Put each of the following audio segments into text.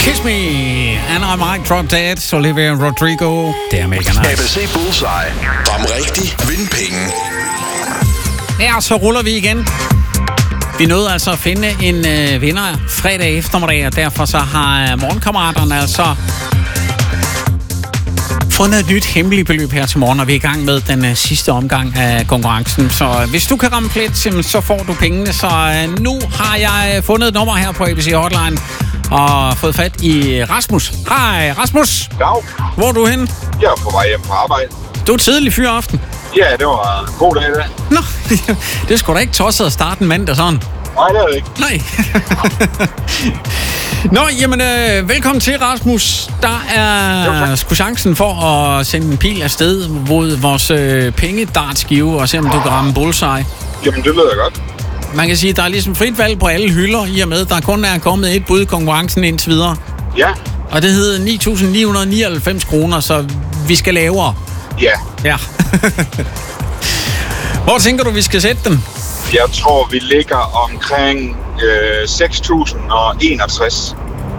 Kiss Me, and I Might Drop Dead, Olivia Rodrigo. Det er mega nice. ABC Bullseye. Ram rigtig, vind penge. Ja, så ruller vi igen. Vi nåede altså at finde en vinder fredag eftermiddag, og derfor så har morgenkammeraterne altså fundet et nyt hemmeligt beløb her til morgen, og vi er i gang med den sidste omgang af konkurrencen. Så hvis du kan ramme plet, så får du pengene. Så nu har jeg fundet et nummer her på ABC Hotline og fået fat i Rasmus. Hej Rasmus. Dag. Hvor er du henne? Jeg er på vej hjem fra arbejde. Du er tidlig fyraften. Ja, det var en god dag i dag. Nå, det er sgu da ikke tosset at starte en mandag sådan. Nej, det er det ikke. Nej. Nå, jamen, velkommen til, Rasmus. Der er sgu chancen for at sende en pil afsted mod vores pengedartskive og se, om du kan ramme bullseye. Jamen, det lyder godt. Man kan sige, at der er ligesom frit valg på alle hylder, i og med, der kun er kommet et bud i konkurrencen indtil videre. Ja. Og det hedder 9.999 kroner, så vi skal lavere. Ja. Ja. Hvor tænker du, vi skal sætte dem? Jeg tror, vi ligger omkring 6.061.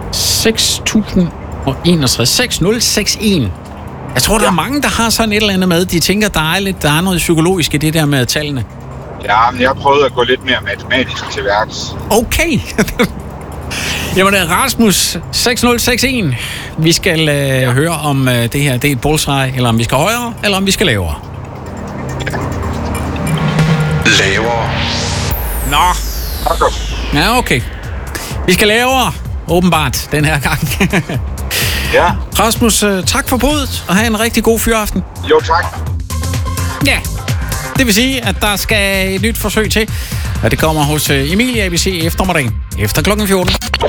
6.061. 6061. Jeg tror, der er mange, der har sådan et eller andet med. De tænker, der er noget psykologisk i det der med tallene. Ja, men jeg har prøvet at gå lidt mere matematisk til værks. Okay. Jamen, Rasmus, 6061. Vi skal høre, om det her det er et bullseye, eller om vi skal højere, eller om vi skal lavere. Lavere. Nå. Ja, okay. Vi skal lavere, åbenbart, den her gang. Ja. Rasmus, tak for budet, og have en rigtig god fyraften. Jo, tak. Ja, det vil sige, at der skal et nyt forsøg til, og det kommer hos Emilie ABC eftermiddag efter klokken 14.